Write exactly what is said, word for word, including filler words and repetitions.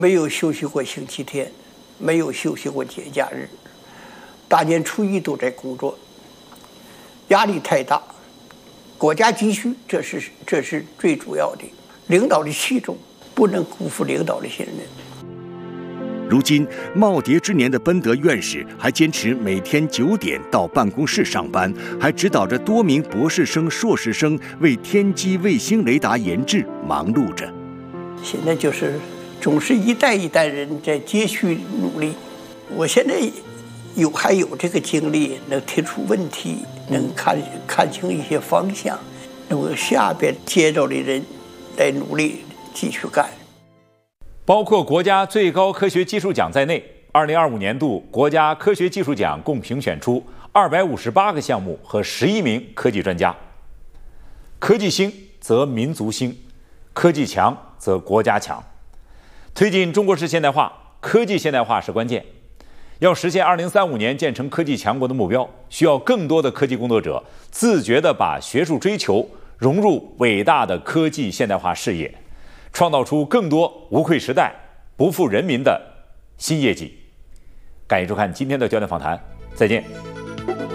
没有休息过星期天，没有休息过节假日，大年初一都在工作，压力太大。国家急需，这是这是最主要的。领导的器重，不能辜负领导的信任。 如今耄耋之年的奔德院士还坚持每天九点到办公室上班，还指导着多名博士生、硕士生为天基卫星雷达研制忙碌着。 现在就是总是一代一代人在接续努力。我现在有还有这个精力，能提出问题，能看看清一些方向，那么下边接着的人来努力继续干。 包括国家最高科学技术奖在内，二零二五年度国家科学技术奖共评选出二百五十八个项目和十一名科技专家。科技兴则民族兴，科技强则国家强。推进中国式现代化，科技现代化是关键。要实现二零三五年建成科技强国的目标，需要更多的科技工作者自觉地把学术追求融入伟大的科技现代化事业，创造出更多无愧时代、不负人民的新业绩。感谢收看今天的焦点访谈，再见。